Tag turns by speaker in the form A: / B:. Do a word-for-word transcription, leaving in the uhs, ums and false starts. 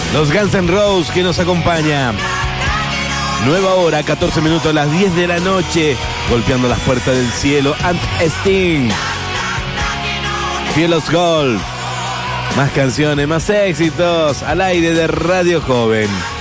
A: Los Guns N' Roses que nos acompaña. Nueva hora, catorce minutos, las diez de la noche. Golpeando las puertas del cielo. Ant Sting. Fielos Gold. Más canciones, más éxitos. Al aire de Radio Joven.